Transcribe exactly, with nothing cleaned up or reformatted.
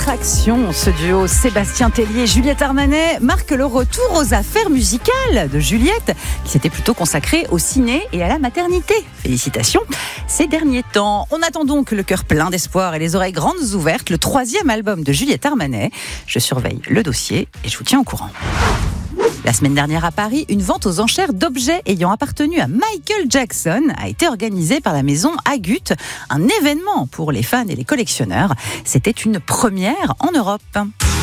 attraction. Ce duo Sébastien Tellier et Juliette Armanet marque le retour aux affaires musicales de Juliette, qui s'était plutôt consacrée au ciné et à la maternité. Félicitations. Ces derniers temps, on attend donc le cœur plein d'espoir et les oreilles grandes ouvertes, le troisième album de Juliette Armanet. Je surveille le dossier et je vous tiens au courant. La semaine dernière à Paris, une vente aux enchères d'objets ayant appartenu à Michael Jackson a été organisée par la maison Agut, un événement pour les fans et les collectionneurs. C'était une première en Europe.